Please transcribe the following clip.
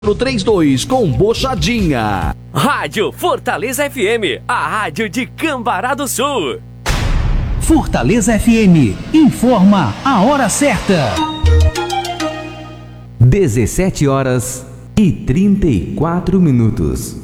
No 32 com Bochadinha. Rádio Fortaleza FM, a rádio de Cambará do Sul. Fortaleza FM informa a hora certa. 17h34.